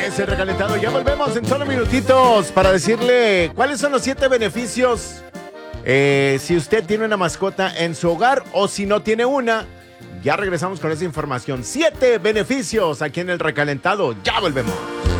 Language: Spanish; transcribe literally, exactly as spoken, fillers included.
Es el recalentado. Ya volvemos en solo minutitos para decirle cuáles son los siete beneficios eh, si usted tiene una mascota en su hogar o si no tiene una. Ya regresamos con esa información. Siete beneficios aquí en el recalentado. Ya volvemos.